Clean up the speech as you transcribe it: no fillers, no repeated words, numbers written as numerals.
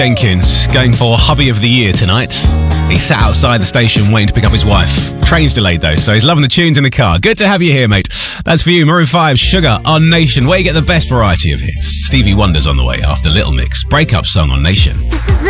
Jenkins going for Hubby of the Year tonight. He sat outside the station waiting to pick up his wife. Train's delayed though, so he's loving the tunes in the car. Good to have you here, mate. That's for you, Maroon 5, Sugar on Nation, where you get the best variety of hits. Stevie Wonder's on the way after Little Mix. Breakup song on Nation. This is